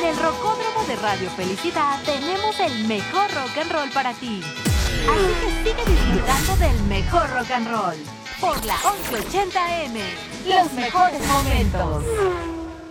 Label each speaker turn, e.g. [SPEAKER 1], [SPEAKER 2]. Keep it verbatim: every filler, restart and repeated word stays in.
[SPEAKER 1] En el Rocódromo de Radio Felicidad tenemos el mejor rock and roll para ti. Así que sigue disfrutando del mejor rock and roll. Por la once ochenta eme, los mejores momentos.